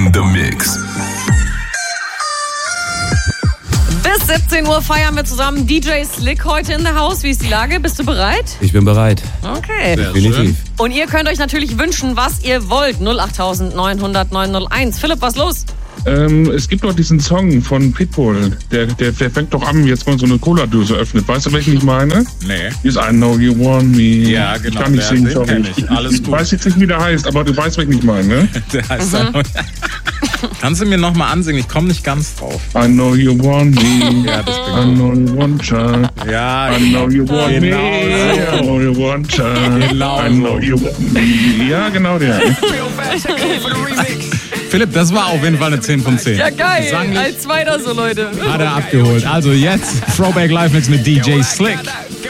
in the mix. Bis 17 Uhr feiern wir zusammen. DJ Slick heute in der Haus. Wie ist die Lage? Bist du bereit? Ich bin bereit. Okay. Definitiv. Und ihr könnt euch natürlich wünschen, was ihr wollt. 08900 901. Philipp, was los? Es gibt doch diesen Song von Pitbull, der fängt doch an, jetzt mal so eine Cola-Dose öffnet. Weißt du, welchen ich meine? Nee. Ist I Know You Want Me. Ja, genau. Ich kann nicht singen, sorry. Alles Ich gut. weiß jetzt nicht, wie der heißt, aber du weißt, welchen ich meine, ne? Der heißt Kannst du mir nochmal ansingen? Ich komme nicht ganz drauf. I know you want me. Ja, das I know you want child. Ja, I know you want genau me. I know you want child. Genau I know you want me. Ja, genau der. Philipp, das war auf jeden Fall eine 10 von 10. Ja, geil. Sanglich Als zweiter so, Leute. hat er abgeholt. Also jetzt Throwback Live Mix mit DJ Slick.